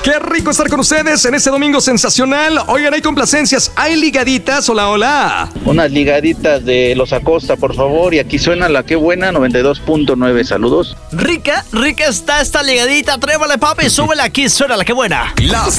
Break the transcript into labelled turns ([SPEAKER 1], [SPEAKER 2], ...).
[SPEAKER 1] Qué rico estar con ustedes en este domingo sensacional. Oigan, hay complacencias, hay ligaditas. Hola, hola.
[SPEAKER 2] Unas ligaditas de Los Acosta, por favor. Y aquí suena la que buena, 92.9. Saludos.
[SPEAKER 3] Rica está esta ligadita. Trémale, papi, súbela aquí, suena la que buena.
[SPEAKER 1] Las